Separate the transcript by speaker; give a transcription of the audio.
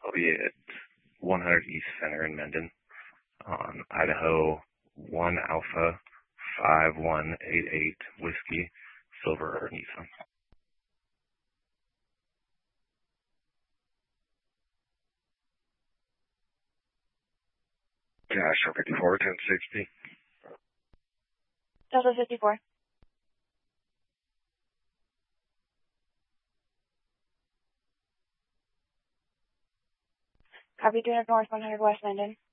Speaker 1: I'll be at 100 East Center in Mendon on Idaho 1 Alpha 5188 Whiskey, Silver or Nissan. Cash 54 1060.
Speaker 2: Delta 54. Copy 200 North 100 West Mendon.